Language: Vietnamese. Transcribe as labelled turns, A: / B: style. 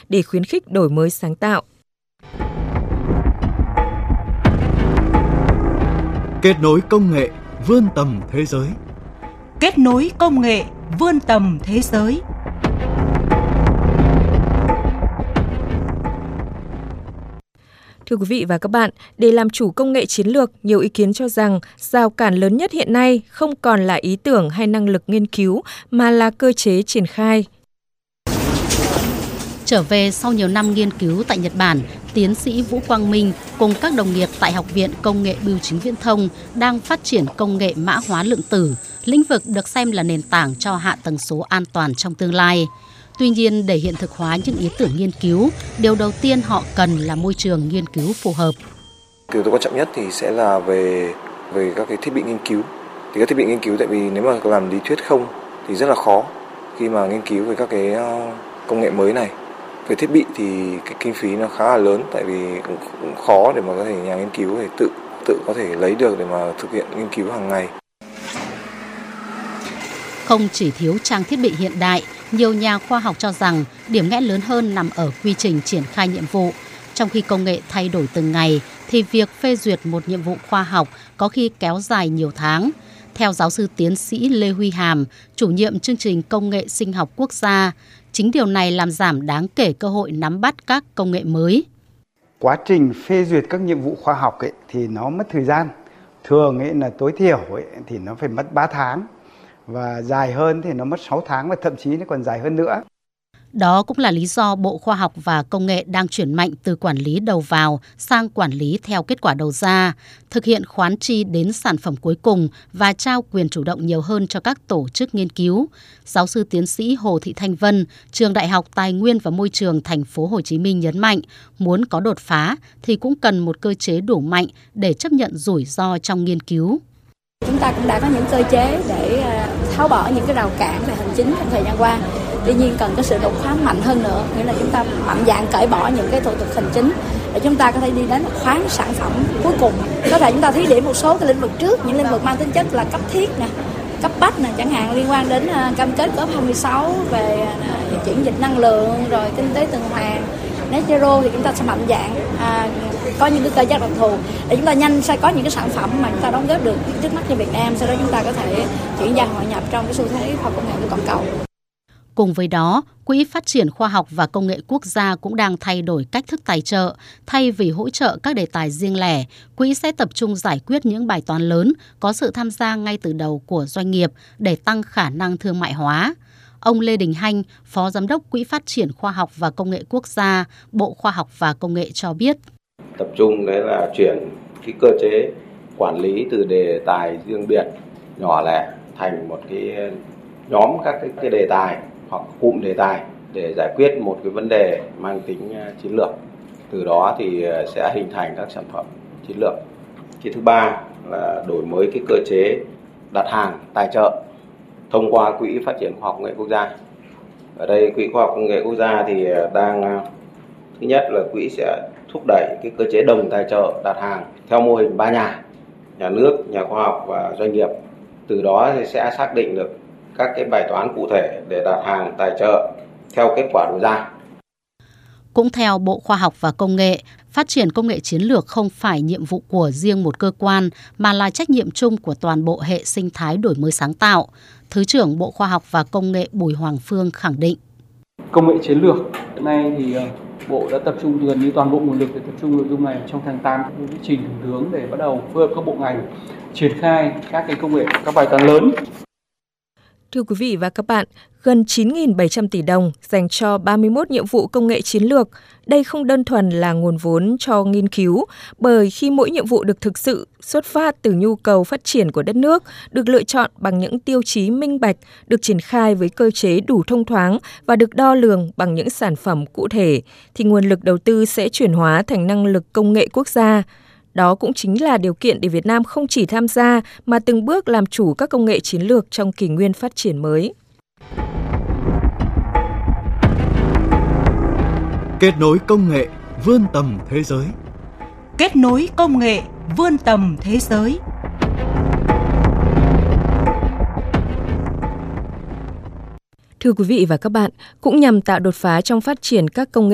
A: để khuyến khích đổi mới sáng tạo.
B: Kết nối công nghệ vươn tầm thế giới.
C: Kết nối công nghệ vươn tầm thế giới.
A: Thưa quý vị và các bạn, để làm chủ công nghệ chiến lược, nhiều ý kiến cho rằng rào cản lớn nhất hiện nay không còn là ý tưởng hay năng lực nghiên cứu mà là cơ chế triển khai.
D: Trở về sau nhiều năm nghiên cứu tại Nhật Bản, tiến sĩ Vũ Quang Minh cùng các đồng nghiệp tại Học viện Công nghệ Bưu chính Viễn thông đang phát triển công nghệ mã hóa lượng tử, lĩnh vực được xem là nền tảng cho hạ tầng số an toàn trong tương lai. Tuy nhiên, để hiện thực hóa những ý tưởng nghiên cứu, điều đầu tiên họ cần là môi trường nghiên cứu phù hợp.
E: Yếu tố quan trọng nhất thì sẽ là về các cái thiết bị nghiên cứu. Thì các thiết bị nghiên cứu, tại vì nếu mà làm lý thuyết không thì rất là khó khi mà nghiên cứu về các cái công nghệ mới này. Về thiết bị thì cái kinh phí nó khá là lớn, tại vì cũng khó để mà có thể nhà nghiên cứu để tự có thể lấy được để mà thực hiện nghiên cứu hàng ngày.
D: Không chỉ thiếu trang thiết bị hiện đại, nhiều nhà khoa học cho rằng điểm nghẽn lớn hơn nằm ở quy trình triển khai nhiệm vụ. Trong khi công nghệ thay đổi từng ngày, thì việc phê duyệt một nhiệm vụ khoa học có khi kéo dài nhiều tháng. Theo giáo sư tiến sĩ Lê Huy Hàm, chủ nhiệm chương trình công nghệ sinh học quốc gia, chính điều này làm giảm đáng kể cơ hội nắm bắt các công nghệ mới.
F: Quá trình phê duyệt các nhiệm vụ khoa học thì nó mất thời gian. Thường là tối thiểu thì nó phải mất 3 tháng. Và dài hơn thì nó mất 6 tháng và thậm chí nó còn dài hơn nữa.
D: Đó cũng là lý do Bộ Khoa học và Công nghệ đang chuyển mạnh từ quản lý đầu vào sang quản lý theo kết quả đầu ra, thực hiện khoán chi đến sản phẩm cuối cùng và trao quyền chủ động nhiều hơn cho các tổ chức nghiên cứu. Giáo sư tiến sĩ Hồ Thị Thanh Vân, Trường Đại học Tài nguyên và Môi trường Thành phố Hồ Chí Minh nhấn mạnh, muốn có đột phá thì cũng cần một cơ chế đủ mạnh để chấp nhận rủi ro trong nghiên cứu.
G: Chúng ta cũng đã có những cơ chế để tháo bỏ những cái rào cản về hành chính trong thời gian qua. Tuy nhiên cần có sự đột phá mạnh hơn nữa, nghĩa là chúng ta mạnh dạn cởi bỏ những cái thủ tục hành chính để chúng ta có thể đi đến khoán sản phẩm cuối cùng. Có thể chúng ta thí điểm một số cái lĩnh vực trước, những lĩnh vực mang tính chất là cấp thiết nè, cấp bách nè, chẳng hạn liên quan đến cam kết COP26 về chuyển dịch năng lượng, rồi kinh tế tuần hoàn, net zero thì chúng ta sẽ mạnh dạn có những cái cơ chế đặc thù để chúng ta nhanh sẽ có những cái sản phẩm mà chúng ta đóng góp được trước mắt cho Việt Nam, sau đó chúng ta có thể chuyển giao hội nhập trong cái xu thế khoa học công nghệ của toàn cầu.
D: Cùng với đó, Quỹ Phát triển Khoa học và Công nghệ Quốc gia cũng đang thay đổi cách thức tài trợ. Thay vì hỗ trợ các đề tài riêng lẻ, quỹ sẽ tập trung giải quyết những bài toán lớn có sự tham gia ngay từ đầu của doanh nghiệp để tăng khả năng thương mại hóa. Ông Lê Đình Hanh, Phó Giám đốc Quỹ Phát triển Khoa học và Công nghệ Quốc gia, Bộ Khoa học và Công nghệ cho biết.
H: Tập trung đấy là chuyển cái cơ chế quản lý từ đề tài riêng biệt nhỏ lẻ thành một cái nhóm các cái đề tài hoặc cụm đề tài để giải quyết một cái vấn đề mang tính chiến lược. Từ đó thì sẽ hình thành các sản phẩm chiến lược. Cái thứ ba là đổi mới cái cơ chế đặt hàng tài trợ thông qua Quỹ Phát triển Khoa học Công nghệ Quốc gia. Ở đây Quỹ Khoa học Công nghệ Quốc gia thì đang thứ nhất là quỹ sẽ thúc đẩy cái cơ chế đồng tài trợ đặt hàng theo mô hình 3 nhà nước, nhà khoa học và doanh nghiệp. Từ đó thì sẽ xác định được các cái bài toán cụ thể để đặt hàng tài trợ theo kết quả đầu ra.
D: Cũng theo Bộ Khoa học và Công nghệ, phát triển công nghệ chiến lược không phải nhiệm vụ của riêng một cơ quan mà là trách nhiệm chung của toàn bộ hệ sinh thái đổi mới sáng tạo. Thứ trưởng Bộ Khoa học và Công nghệ Bùi Hoàng Phương khẳng định.
I: Công nghệ chiến lược hiện nay thì Bộ đã tập trung gần như toàn bộ nguồn lực để tập trung nội dung này trong tháng 8 cũng trình Thủ tướng để bắt đầu phối hợp các bộ ngành triển khai các cái công nghệ, các bài toán lớn.
A: Thưa quý vị và các bạn, gần 9.700 tỷ đồng dành cho 31 nhiệm vụ công nghệ chiến lược. Đây không đơn thuần là nguồn vốn cho nghiên cứu, bởi khi mỗi nhiệm vụ được thực sự xuất phát từ nhu cầu phát triển của đất nước, được lựa chọn bằng những tiêu chí minh bạch, được triển khai với cơ chế đủ thông thoáng và được đo lường bằng những sản phẩm cụ thể, thì nguồn lực đầu tư sẽ chuyển hóa thành năng lực công nghệ quốc gia. Đó cũng chính là điều kiện để Việt Nam không chỉ tham gia mà từng bước làm chủ các công nghệ chiến lược trong kỷ nguyên phát triển mới.
B: Kết nối công nghệ vươn tầm thế giới.
C: Kết nối công nghệ vươn tầm thế giới.
A: Thưa quý vị và các bạn, cũng nhằm tạo đột phá trong phát triển các công nghệ